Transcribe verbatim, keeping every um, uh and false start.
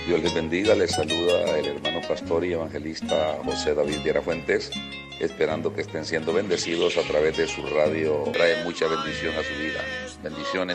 Dios les bendiga, les saluda el hermano pastor y evangelista José David Viera Fuentes, esperando que estén siendo bendecidos a través de su radio. Trae mucha bendición a su vida. Bendiciones.